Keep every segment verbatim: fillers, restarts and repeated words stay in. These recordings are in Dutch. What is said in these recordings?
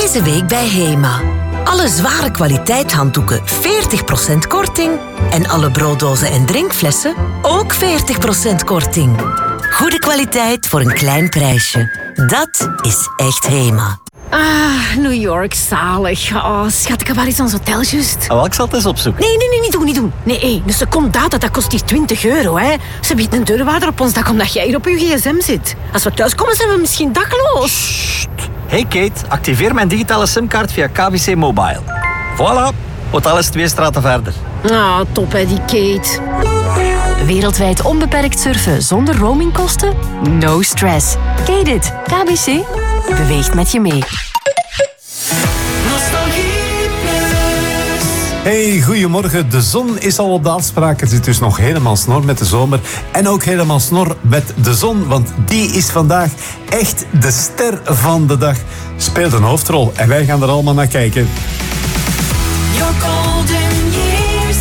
Deze week bij Hema. Alle zware kwaliteit handdoeken veertig procent korting. En alle brooddozen en drinkflessen ook veertig procent korting. Goede kwaliteit voor een klein prijsje. Dat is echt Hema. Ah, New York, zalig. Oh, schat, ik heb wel eens ons hotel juist. Ah, wel, ik zal het eens opzoeken. Nee, nee, nee, niet doen, niet doen. Nee, hey, een seconde data, dat kost hier twintig euro, hè. Ze biedt een deurwaarder op ons dak omdat jij hier op je gsm zit. Als we thuiskomen, zijn we misschien dakloos. Sst. Hey Kate, activeer mijn digitale simkaart via K B C Mobile. Voilà, hotel is twee straten verder. Ah, top, hè, die Kate. Wereldwijd onbeperkt surfen zonder roamingkosten? No stress. Kate it. K B C beweegt met je mee. Hey, goedemorgen. De zon is al op de afspraak. Het zit dus nog helemaal snor met de zomer. En ook helemaal snor met de zon, want die is vandaag echt de ster van de dag. Speelt een hoofdrol en wij gaan er allemaal naar kijken. Your golden years.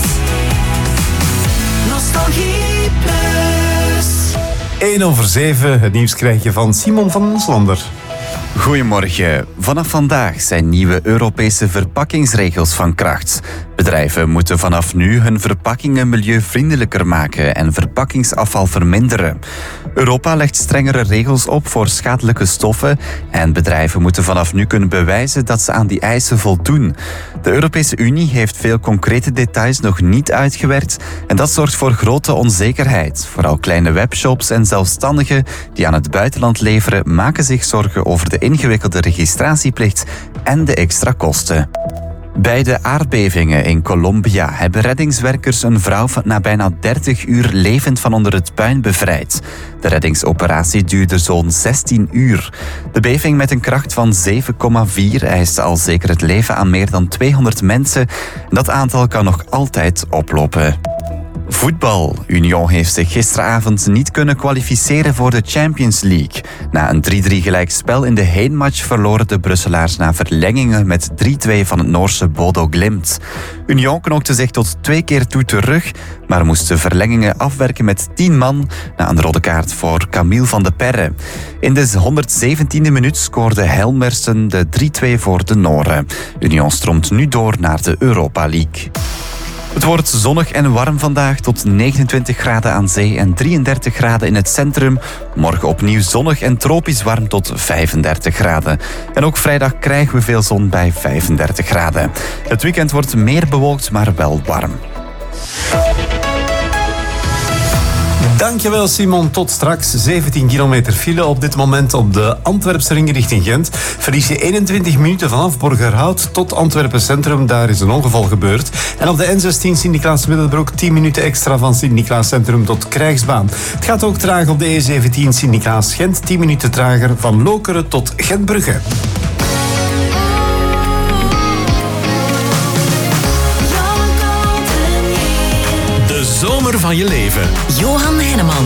Nostalgie plus. één over zeven, het nieuws krijg je van Simon van Onslander. Goedemorgen. Vanaf vandaag zijn nieuwe Europese verpakkingsregels van kracht. Bedrijven moeten vanaf nu hun verpakkingen milieuvriendelijker maken en verpakkingsafval verminderen. Europa legt strengere regels op voor schadelijke stoffen en bedrijven moeten vanaf nu kunnen bewijzen dat ze aan die eisen voldoen. De Europese Unie heeft veel concrete details nog niet uitgewerkt en dat zorgt voor grote onzekerheid. Vooral kleine webshops en zelfstandigen die aan het buitenland leveren maken zich zorgen over de ingewikkelde registratieplicht en de extra kosten. Bij de aardbevingen in Colombia hebben reddingswerkers een vrouw van na bijna dertig uur levend van onder het puin bevrijd. De reddingsoperatie duurde zo'n zestien uur. De beving met een kracht van zeven komma vier eiste al zeker het leven aan meer dan tweehonderd mensen. Dat aantal kan nog altijd oplopen. Voetbal. Union heeft zich gisteravond niet kunnen kwalificeren voor de Champions League. Na een drie drie gelijkspel in de heenmatch verloren de Brusselaars na verlengingen met drie twee van het Noorse Bodo Glimt. Union knokte zich tot twee keer toe terug, maar moest de verlengingen afwerken met tien man na een rode kaart voor Camille van de Perre. In de honderdzeventiende minuut scoorde Helmersen de drie twee voor de Noren. Union stroomt nu door naar de Europa League. Het wordt zonnig en warm vandaag tot negenentwintig graden aan zee en drieëndertig graden in het centrum. Morgen opnieuw zonnig en tropisch warm tot vijfendertig graden. En ook vrijdag krijgen we veel zon bij vijfendertig graden. Het weekend wordt meer bewolkt, maar wel warm. Dankjewel Simon, tot straks. zeventien kilometer file op dit moment op de Antwerpse ring richting Gent. Verlies je eenentwintig minuten vanaf Borgerhout tot Antwerpen Centrum. Daar is een ongeval gebeurd. En op de N zestien Sint-Niklaas-Middelbroek tien minuten extra van Sint-Niklaas Centrum tot Krijgsbaan. Het gaat ook traag op de E zeventien Sint-Niklaas-Gent. tien minuten trager van Lokeren tot Gentbrugge. Your golden years. De zomer van je leven. Johan Henneman.